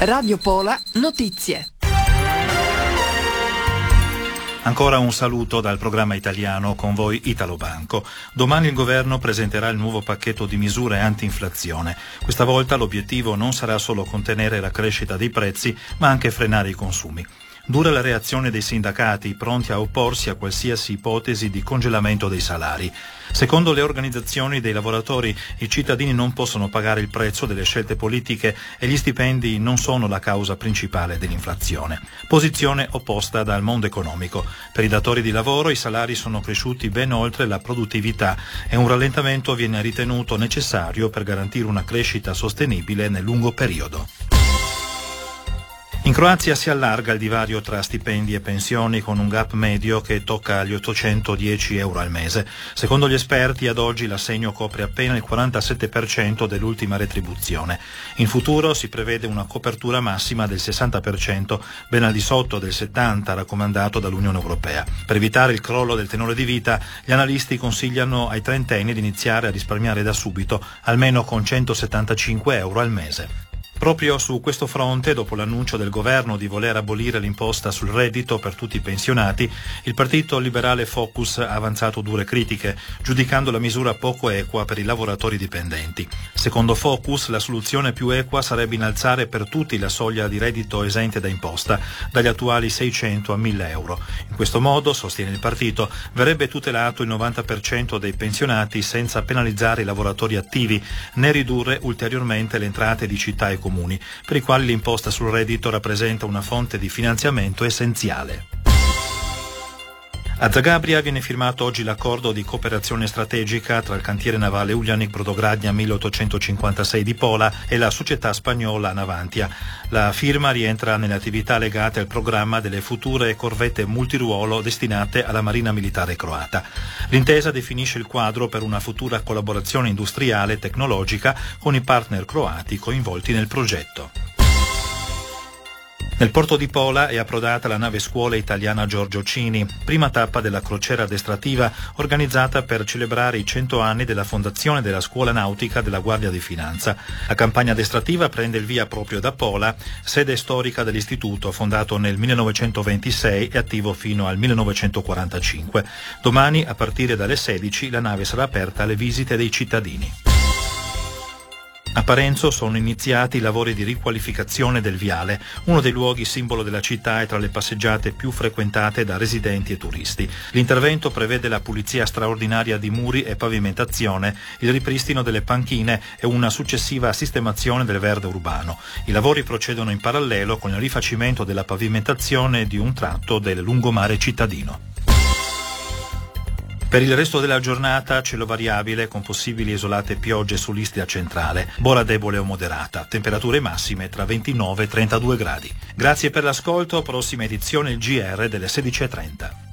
Radio Pola Notizie. Ancora un saluto dal programma italiano, con voi Italo Banco. Domani il governo presenterà il nuovo pacchetto di misure anti-inflazione. Questa volta l'obiettivo non sarà solo contenere la crescita dei prezzi, ma anche frenare i consumi. Dura la reazione dei sindacati, pronti a opporsi a qualsiasi ipotesi di congelamento dei salari. Secondo le organizzazioni dei lavoratori, i cittadini non possono pagare il prezzo delle scelte politiche e gli stipendi non sono la causa principale dell'inflazione. Posizione opposta dal mondo economico. Per i datori di lavoro i salari sono cresciuti ben oltre la produttività e un rallentamento viene ritenuto necessario per garantire una crescita sostenibile nel lungo periodo. In Croazia si allarga il divario tra stipendi e pensioni con un gap medio che tocca gli 810 euro al mese. Secondo gli esperti, ad oggi l'assegno copre appena il 47% dell'ultima retribuzione. In futuro si prevede una copertura massima del 60%, ben al di sotto del 70% raccomandato dall'Unione Europea. Per evitare il crollo del tenore di vita, gli analisti consigliano ai trentenni di iniziare a risparmiare da subito, almeno con 175 euro al mese. Proprio su questo fronte, dopo l'annuncio del governo di voler abolire l'imposta sul reddito per tutti i pensionati, il partito liberale Focus ha avanzato dure critiche, giudicando la misura poco equa per i lavoratori dipendenti. Secondo Focus, la soluzione più equa sarebbe innalzare per tutti la soglia di reddito esente da imposta, dagli attuali 600 a 1000 euro. In questo modo, sostiene il partito, verrebbe tutelato il 90% dei pensionati senza penalizzare i lavoratori attivi, né ridurre ulteriormente le entrate di città e comuni, per i quali l'imposta sul reddito rappresenta una fonte di finanziamento essenziale. A Zagabria viene firmato oggi l'accordo di cooperazione strategica tra il cantiere navale Uljanik Brodogradnja 1856 di Pola e la società spagnola Navantia. La firma rientra nelle attività legate al programma delle future corvette multiruolo destinate alla Marina Militare croata. L'intesa definisce il quadro per una futura collaborazione industriale e tecnologica con i partner croati coinvolti nel progetto. Nel porto di Pola è approdata la nave scuola italiana Giorgio Cini, prima tappa della crociera addestrativa organizzata per celebrare i 100 anni della fondazione della scuola nautica della Guardia di Finanza. La campagna addestrativa prende il via proprio da Pola, sede storica dell'istituto, fondato nel 1926 e attivo fino al 1945. Domani, a partire dalle 16, la nave sarà aperta alle visite dei cittadini. A Parenzo sono iniziati i lavori di riqualificazione del viale, uno dei luoghi simbolo della città e tra le passeggiate più frequentate da residenti e turisti. L'intervento prevede la pulizia straordinaria di muri e pavimentazione, il ripristino delle panchine e una successiva sistemazione del verde urbano. I lavori procedono in parallelo con il rifacimento della pavimentazione di un tratto del lungomare cittadino. Per il resto della giornata cielo variabile con possibili isolate piogge sull'Istria centrale, bolla debole o moderata, temperature massime tra 29 e 32 gradi. Grazie per l'ascolto, prossima edizione il GR delle 16:30.